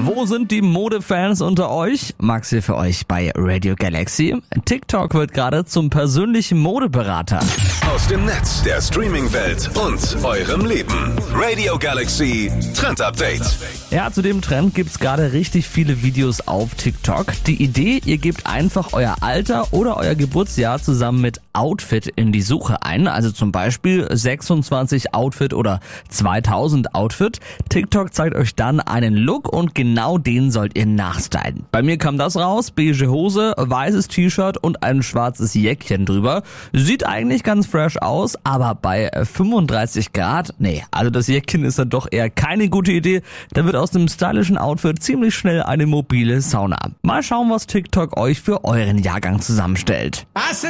Wo sind die Modefans unter euch? Max hier für euch bei Radio Galaxy. TikTok wird gerade zum persönlichen Modeberater. Aus dem Netz, der Streaming-Welt und eurem Leben. Radio Galaxy Trend Update. Ja, zu dem Trend gibt's gerade richtig viele Videos auf TikTok. Die Idee, ihr gebt einfach euer Alter oder euer Geburtsjahr zusammen mit Outfit in die Suche ein. Also zum Beispiel 26 Outfit oder 2000 Outfit. TikTok zeigt euch dann einen Look und genau den sollt ihr nachstylen. Bei mir kam das raus, beige Hose, weißes T-Shirt und ein schwarzes Jäckchen drüber. Sieht eigentlich ganz fresh aus, aber bei 35 Grad, also das Jäckchen ist dann doch eher keine gute Idee. Da wird aus dem stylischen Outfit ziemlich schnell eine mobile Sauna. Mal schauen, was TikTok euch für euren Jahrgang zusammenstellt. Was